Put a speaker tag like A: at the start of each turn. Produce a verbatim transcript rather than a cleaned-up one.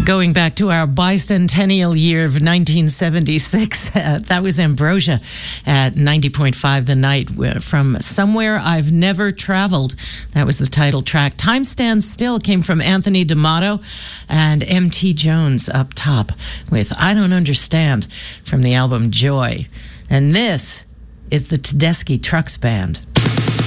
A: Going back to our bicentennial year of nineteen seventy-six, uh, that was Ambrosia at ninety point five The Night from Somewhere I've Never Traveled. That was the title track. Time Stands Still came from Anthony D'Amato and M T Jones up top with I Don't Understand from the album Joy. And this is the Tedeschi Trucks Band.